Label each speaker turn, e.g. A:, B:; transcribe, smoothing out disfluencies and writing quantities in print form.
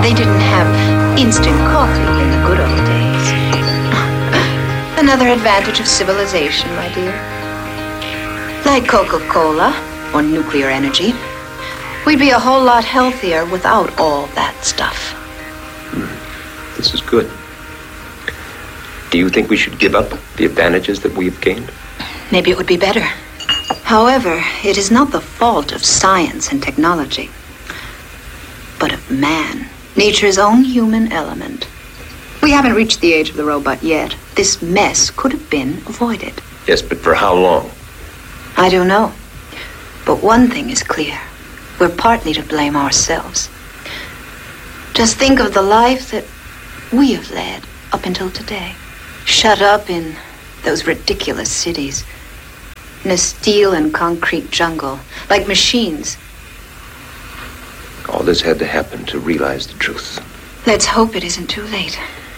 A: They didn't have instant coffee in the good old days. Another advantage of civilization, my dear. Like Coca-Cola or nuclear energy, we'd be a whole lot healthier without all that stuff.
B: This is good. Do you think we should give up the advantages that we've gained?
A: Maybe it would be better. However, it is not the fault of science and technology, but of man, nature's own human element. We haven't reached the age of the robot yet. This mess could have been avoided.
B: Yes, but for how long?
A: I don't know. But one thing is clear. We're partly to blame ourselves. Just think of the life that we have led up until today. Shut up in those ridiculous cities. In a steel and concrete jungle, like machines.
B: All this had to happen to realize the truth.
A: Let's hope it isn't too late.